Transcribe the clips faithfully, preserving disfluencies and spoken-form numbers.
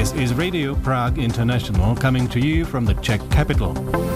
This is Radio Prague International coming to you from the Czech capital.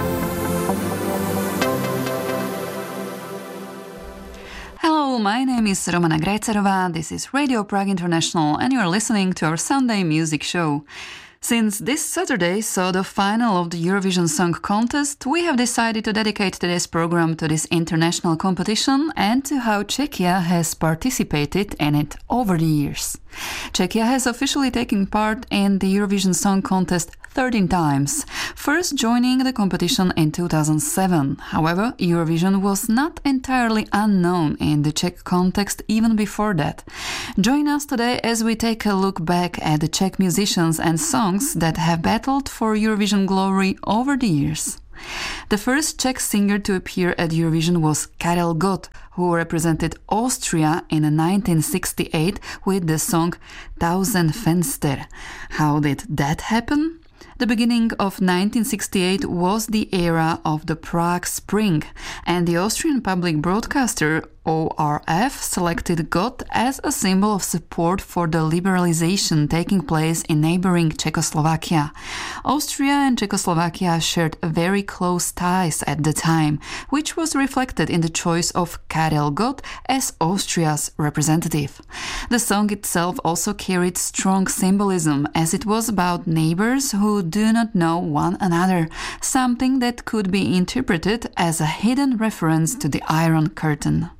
Hello, my name is Romana Grejcerova, this is Radio Prague International and you're listening to our Sunday music show. Since this Saturday saw the final of the Eurovision Song Contest, we have decided to dedicate today's program to this international competition and to how Czechia has participated in it over the years. Czechia has officially taken part in the Eurovision Song Contest thirteen times, first joining the competition in two thousand seven. However, Eurovision was not entirely unknown in the Czech context even before that. Join us today as we take a look back at the Czech musicians and songs that have battled for Eurovision glory over the years. The first Czech singer to appear at Eurovision was Karel Gott, who represented Austria in nineteen sixty-eight with the song Tausend Fenster. How did that happen? The beginning of nineteen sixty-eight was the era of the Prague Spring, and the Austrian public broadcaster O R F selected Gott as a symbol of support for the liberalization taking place in neighboring Czechoslovakia. Austria and Czechoslovakia shared very close ties at the time, which was reflected in the choice of Karel Gott as Austria's representative. The song itself also carried strong symbolism, as it was about neighbors who do not know one another, something that could be interpreted as a hidden reference to the Iron Curtain.